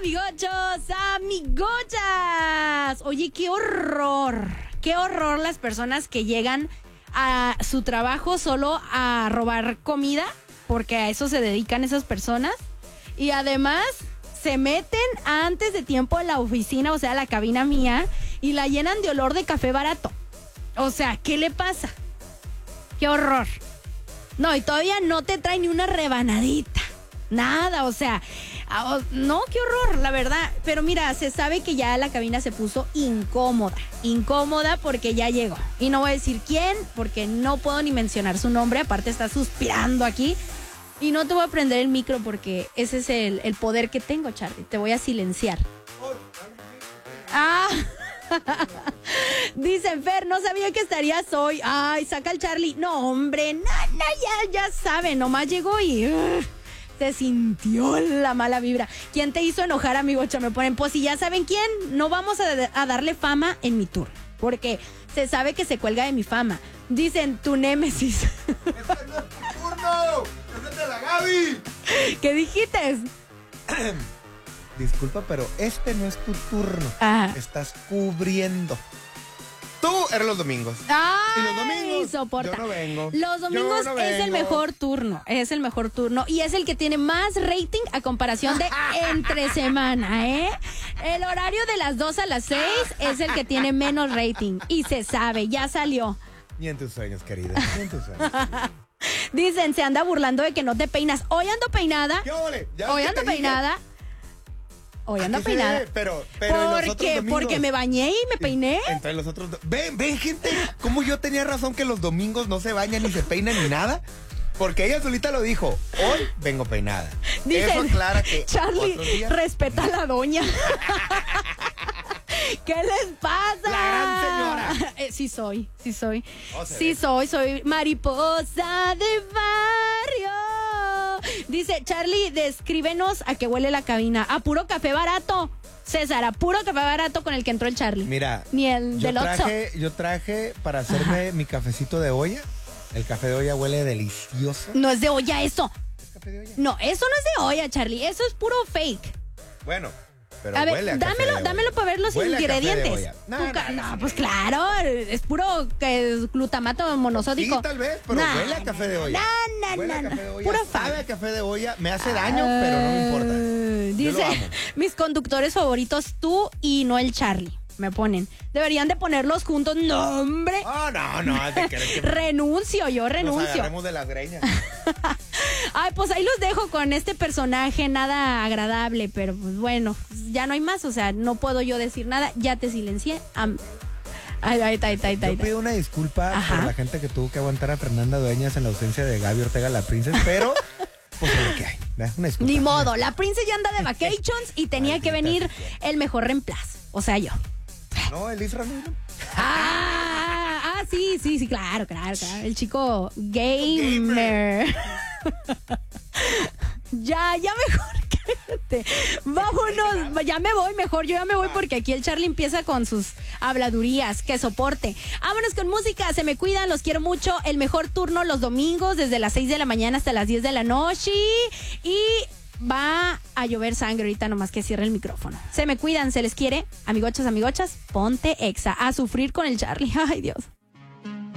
amigochos, amigochas. Oye, qué horror las personas que llegan a su trabajo solo a robar comida, porque a eso se dedican esas personas. Y además se meten antes de tiempo a la oficina, o sea, a la cabina mía, y la llenan de olor de café barato. O sea, ¿qué le pasa? ¡Qué horror! No, y todavía no te trae ni una rebanadita. Nada, o sea, no, qué horror, la verdad. Pero mira, se sabe que ya la cabina se puso incómoda porque ya llegó. Y no voy a decir quién, porque no puedo ni mencionar su nombre, aparte está suspirando aquí. Y no te voy a prender el micro porque ese es el poder que tengo, Charlie. Te voy a silenciar. Dicen, Fer, no sabía que estarías hoy. Ay, saca el Charlie. No, hombre, ya sabe, nomás llegó y se sintió la mala vibra. ¿Quién te hizo enojar, amigocha? Me ponen, pues si ya saben quién, no vamos a darle fama en mi turno, porque se sabe que se cuelga de mi fama. Dicen, tu némesis. ¡Este no es tu turno! ¡Ese es de la Gaby! ¿Qué dijiste? Disculpa, pero este no es tu turno. Ajá. Estás cubriendo. Tú eres los domingos. Ay, y los domingos soporta. yo no vengo. Los domingos Yo no es el vengo. mejor turno. Es el mejor turno. Y es el que tiene más rating a comparación de entre semana, ¿eh? El horario de las 2 a las 6 es el que tiene menos rating. Y se sabe, ya salió. Ni en tus sueños, querida. Ni en tus sueños. Dicen, se anda burlando de que no te peinas. Hoy ando peinada. ¿Qué ole? Ya Hoy ves que ando te dije. peinada. Hoy ando ¿A qué se peinada. debe? Pero en los otros domingos. Porque me bañé y me peiné. Entre los otros. Ven, gente. ¿Cómo yo tenía razón que los domingos no se bañan ni se peinan ni nada? Porque ella solita lo dijo. Hoy vengo peinada. Dicen, eso aclara que Charlie, otros días. respeta a la doña. ¿Qué les pasa? La gran señora. Sí soy. Oh, se Sí ve. soy mariposa de barrio. Dice, Charlie, descríbenos a qué huele la cabina. A puro café barato. César, a puro café barato con el que entró el Charlie. Mira, Ni el del Oxxo. yo traje para hacerme mi cafecito de olla. El café de olla huele delicioso. No es de olla eso. ¿Es café de olla? No, eso no es de olla, Charlie. Eso es puro fake. Bueno, pero A ver, huele a café de olla. dámelo para ver los Huele a café de ingredientes. olla. No, pues claro, es puro glutamato monosódico. Sí, tal vez, pero huele a café de olla. Huele a café de olla, Puro sabe fake. a café de olla, me hace daño, pero no me importa. Yo Dice, lo amo. mis conductores favoritos, tú y no el Charlie. Me ponen. Deberían de ponerlos juntos. No, hombre. Oh, no, es de querer que Renuncio, nos renuncio. agarremos de las greñas. Ay, pues ahí los dejo con este personaje nada agradable, pero pues bueno, ya no hay más, o sea, no puedo yo decir nada, ya te silencié. Ahí Yo está. pido una disculpa Ajá. por la gente que tuvo que aguantar a Fernanda Dueñas en la ausencia de Gaby Ortega la Princess, pero pues es lo que hay. ¿Verdad? Una disculpa. Ni modo, la princesa ya anda de vacations y tenía que venir el mejor reemplazo, o sea, yo. No, el Isra no. Sí, claro. El chico gamer. ya mejor cállate. Vámonos, ya me voy mejor, yo ya me voy porque aquí el Charlie empieza con sus habladurías, que soporte. Vámonos con música, se me cuidan, los quiero mucho. El mejor turno los domingos desde las 6 de la mañana hasta las 10 de la noche. Y va a llover sangre ahorita, nomás que cierre el micrófono. Se me cuidan, se les quiere. Amigochas, ponte exa. A sufrir con el Charlie. Ay, Dios.